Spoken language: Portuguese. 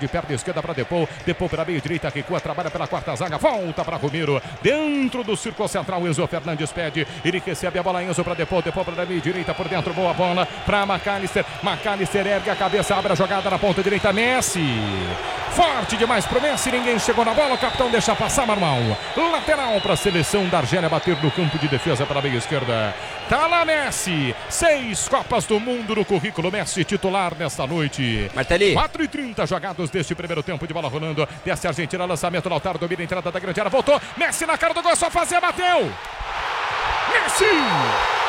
de perna esquerda para Depou. Depou pela meia direita, recua, trabalha pela quarta zaga, volta para Romero. Dentro do círculo central, Enzo Fernandes pede. Ele recebe a bola, Enzo para Depou. Depou para a meia direita, por dentro, boa bola para McAllister. McAllister ergue a cabeça, abre a jogada na ponta direita, Messi. Forte demais pro Messi, ninguém chegou na bola, o capitão deixa passar, Marmão. Lateral para a seleção da Argélia bater no campo de defesa pela meia esquerda. Tá lá Messi, 6 Copas do Mundo no currículo, Messi titular nesta noite. Marteli. 4:30 jogados deste primeiro tempo de bola rolando. Desce a Argentina, lançamento, Lautaro domina a entrada da grande área, voltou. Messi na cara do gol, só fazer, bateu. Messi!